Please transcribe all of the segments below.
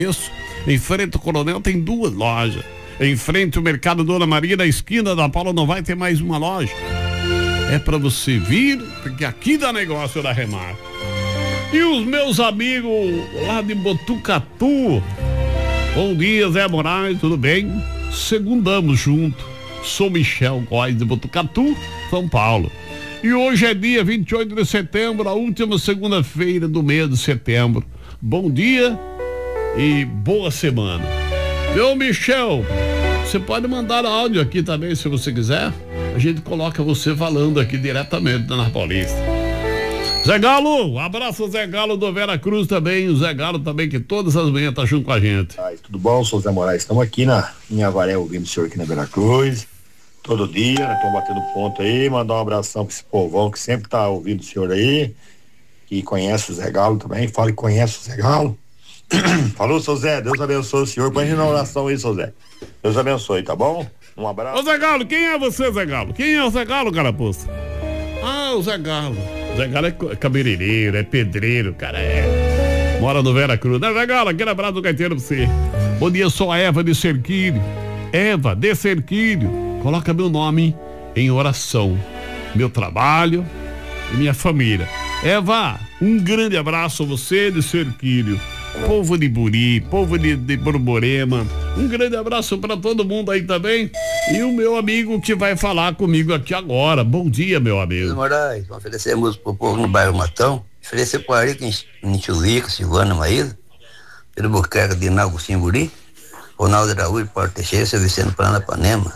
Isso. Em frente ao Coronel tem 2 lojas. Em frente ao Mercado Dona Maria, na esquina da Paula, não vai ter mais uma loja. É para você vir, porque aqui dá negócio da Remar. E os meus amigos lá de Botucatu. Bom dia, Zé Moraes, tudo bem? Segundamos junto. Sou Michel Góes de Botucatu, São Paulo. E hoje é dia 28 de setembro, a última segunda-feira do mês de setembro. Bom dia e boa semana. Meu Michel, você pode mandar áudio aqui também, se você quiser. A gente coloca você falando aqui diretamente na Paulista. Zé Galo, abraço Zé Galo do Vera Cruz também, o Zé Galo também, que todas as manhãs tá junto com a gente. Tudo bom, sou o Zé Moraes, estamos aqui em Avaré, ouvindo o senhor aqui na Vera Cruz, todo dia, nós estamos batendo ponto aí, mandar um abração pra esse povão que sempre tá ouvindo o senhor aí, que conhece o Zé Galo também, fala que conhece o Zé Galo. Falou, seu Zé, Deus abençoe o senhor, põe na oração aí, seu Zé. Deus abençoe, tá bom? Um abraço. Ô Zé Galo, quem é você, Zé Galo? Quem é o Zé Galo, carapuça? Ah, o Zé Galo. O Zé Galo é cabeleireiro, é pedreiro, cara, mora no Vera Cruz. Né, Zé Galo, aquele abraço do gaiteiro pra você. Bom dia, sou a Eva de Cerquilho. Eva de Cerquilho. Coloca meu nome em oração. Meu trabalho e minha família. Eva, um grande abraço a você de Cerquilho. Povo de Buri, povo de Borborema, um grande abraço para todo mundo aí também. E o meu amigo que vai falar comigo aqui agora. Bom dia, meu amigo. Moraes, vamos oferecer música pro povo no bairro Matão. Oferecer pro Arico em Chulica, Silvana Maísa, Pedro Buquerque de Nalgo Simburi, Ronaldo Araújo, Porto Teixeira, Seu Vicente Paranapanema.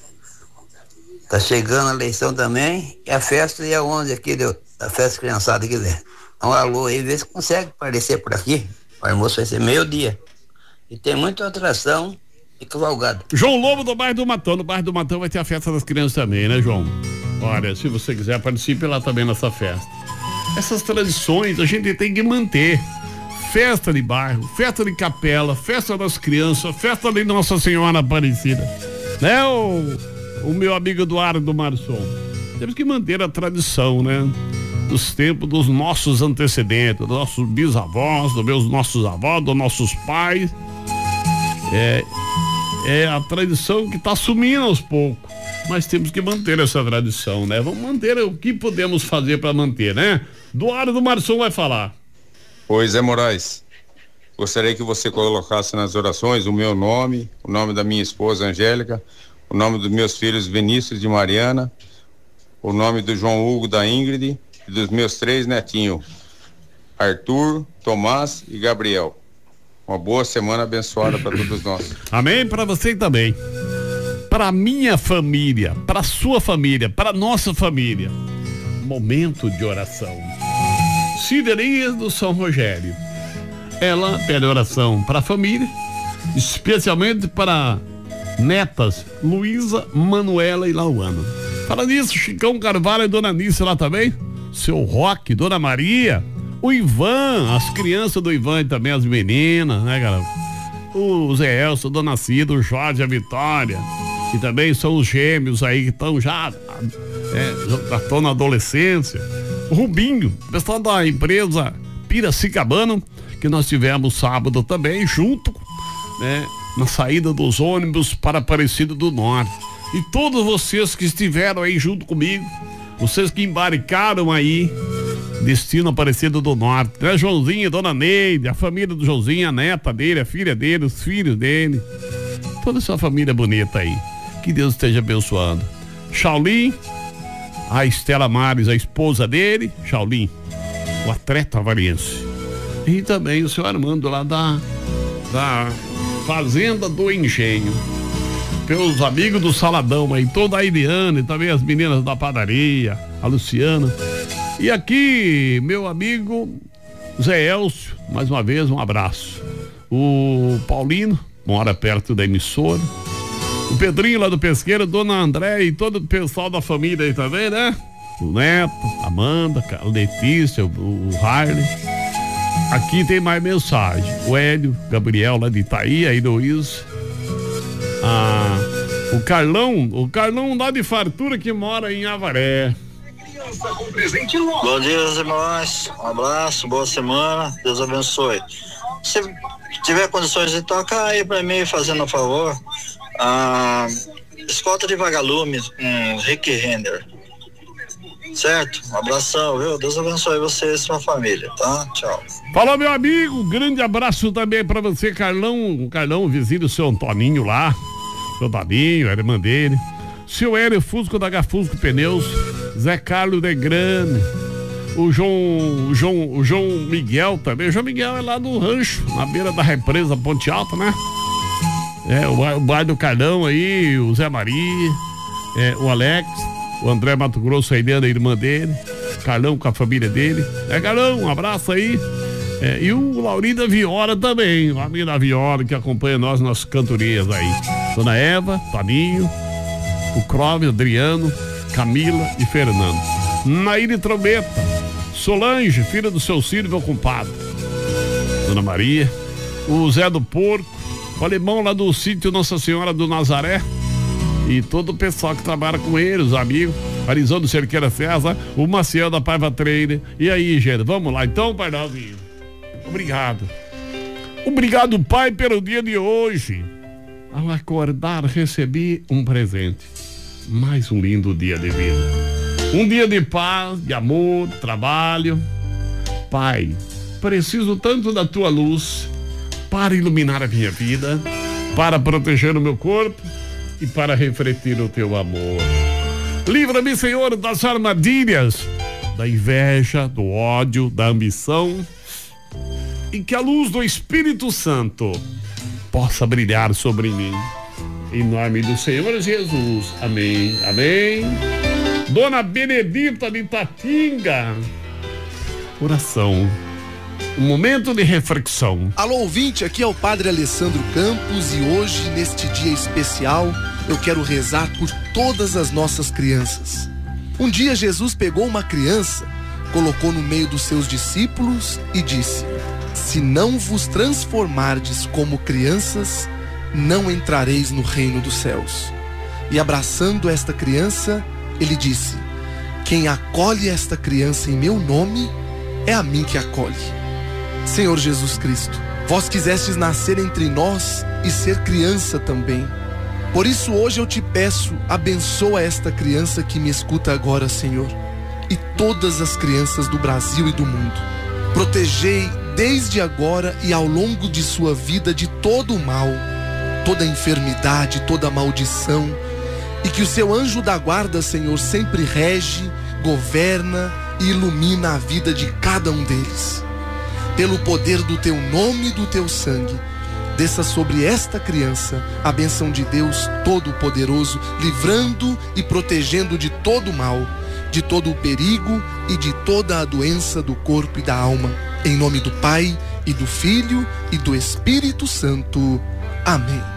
Tá chegando a eleição também, e a festa dia 11 aqui, a festa criançada aqui, né? Um alô aí, vê se consegue aparecer por aqui. O almoço vai ser meio-dia. E tem muita atração e cavalgada. João Lobo do bairro do Matão. No bairro do Matão vai ter a festa das crianças também, né, João? Olha, se você quiser, participe lá também nessa festa. Essas tradições a gente tem que manter. Festa de bairro, festa de capela, festa das crianças, festa de Nossa Senhora Aparecida. Né, o meu amigo Eduardo Marçom? Temos que manter a tradição, né? Dos tempos dos nossos antecedentes, dos nossos bisavós, dos nossos avós, dos nossos pais. É a tradição que está sumindo aos poucos, mas temos que manter essa tradição, né? Vamos manter o que podemos fazer para manter, né? Eduardo Marçom vai falar. Oi, Zé Moraes, gostaria que você colocasse nas orações o meu nome, o nome da minha esposa Angélica, o nome dos meus filhos Vinícius e Mariana, o nome do João Hugo, da Ingrid, e dos meus 3 netinhos, Arthur, Tomás e Gabriel. Uma boa semana abençoada para todos nós. Amém, para você também. Para minha família, para sua família, para nossa família. Momento de oração. Ciderias do São Rogério. Ela pede oração para a família, especialmente para netas Luísa, Manuela e Lauana. Fala nisso, Chicão Carvalho e Dona Nícia lá também. Seu Roque, Dona Maria, o Ivan, as crianças do Ivan e também as meninas, né, galera? O Zé Elcio, Dona Cida, o Jorge, a Vitória, e também são os gêmeos aí que estão já estão na adolescência. O Rubinho, pessoal da empresa Piracicabana, que nós tivemos sábado também, junto, né, na saída dos ônibus para Aparecida do Norte. E todos vocês que estiveram aí junto comigo, vocês que embarcaram aí, destino Aparecida do Norte, né? Joãozinho, Dona Neide, a família do Joãozinho, a neta dele, a filha dele, os filhos dele, toda essa família bonita aí, que Deus esteja abençoando. Shaolin, a Estela Mares, a esposa dele, Shaolin, o atleta avariense, e também o seu Armando lá da Fazenda do Engenho. Pelos amigos do Saladão aí, toda a Iliane, também as meninas da padaria, a Luciana. E aqui, meu amigo Zé Elcio, mais uma vez um abraço. O Paulino, mora perto da emissora. O Pedrinho lá do Pesqueiro, Dona André e todo o pessoal da família aí também, né? O Neto, a Amanda, a Letícia, o Harley. Aqui tem mais mensagem. O Hélio, Gabriel lá de Itaí, a Heloísa. O Carlão lá de Fartura, que mora em Avaré. Bom dia, Zé Moraes. Um abraço, boa semana, Deus abençoe. Se tiver condições de tocar aí pra mim, fazendo um favor, Escolta de Vagalumes, Rick Render. Certo? Um abração, viu? Deus abençoe você e sua família, tá? Tchau. Falou, meu amigo, grande abraço também pra você, Carlão. O Carlão visita o seu Antoninho lá, seu Tadinho, a irmã dele. Seu Hélio Fusco da Gafusco Pneus, Zé Carlos de Grande, o João Miguel também. O João Miguel é lá do rancho, na beira da represa Ponte Alta, né? O bairro do Carlão aí, o Zé Maria, o Alex, o André Mato Grosso, a Eliana, a irmã dele, Carlão com a família dele. Carlão, um abraço aí. E o Laurinho da Viola também, o amigo da Viola que acompanha nós nas cantorias aí. Dona Eva, Toninho, o Clóvis, Adriano, Camila e Fernando. Naíra Trombeta, Solange, filha do seu Ciro, meu compadre. Dona Maria, o Zé do Porco, o alemão lá do sítio Nossa Senhora do Nazaré. E todo o pessoal que trabalha com ele, os amigos, Arizona Cerqueira César, o Maciel da Paiva Trainer. E aí, gente, vamos lá então, Pai Novinho. Obrigado. Obrigado, Pai, pelo dia de hoje. Ao acordar, recebi um presente. Mais um lindo dia de vida. Um dia de paz, de amor, trabalho. Pai, preciso tanto da tua luz para iluminar a minha vida, para proteger o meu corpo e para refletir o teu amor. Livra-me, Senhor, das armadilhas, da inveja, do ódio, da ambição, e que a luz do Espírito Santo possa brilhar sobre mim. Em nome do Senhor Jesus. Amém. Amém. Dona Benedita de Tatinga. Oração. Um momento de reflexão. Alô, ouvinte, aqui é o Padre Alessandro Campos e hoje, neste dia especial, eu quero rezar por todas as nossas crianças. Um dia Jesus pegou uma criança, colocou no meio dos seus discípulos e disse: se não vos transformardes como crianças, não entrareis no reino dos céus. E abraçando esta criança, ele disse: quem acolhe esta criança em meu nome, é a mim que acolhe. Senhor Jesus Cristo, vós quisestes nascer entre nós e ser criança também. Por isso hoje eu te peço, abençoa esta criança que me escuta agora, Senhor, e todas as crianças do Brasil e do mundo. Protegei desde agora e ao longo de sua vida de todo o mal, toda enfermidade, toda maldição, e que o seu anjo da guarda, Senhor, sempre rege, governa e ilumina a vida de cada um deles. Pelo poder do teu nome e do teu sangue, desça sobre esta criança a bênção de Deus Todo-Poderoso, livrando e protegendo de todo o mal, de todo o perigo e de toda a doença do corpo e da alma. Em nome do Pai, e do Filho, e do Espírito Santo. Amém.